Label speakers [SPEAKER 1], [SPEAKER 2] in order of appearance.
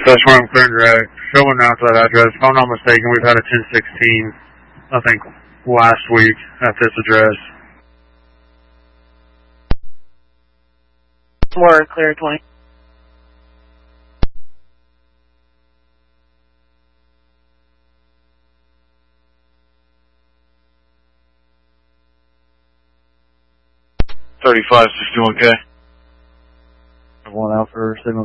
[SPEAKER 1] That's where I'm clearing direct. Showing out to that address. If I'm not mistaken, we've had a 1016, I think, last week at this address.
[SPEAKER 2] More clear 20.
[SPEAKER 3] $35.61K.
[SPEAKER 4] One out for signal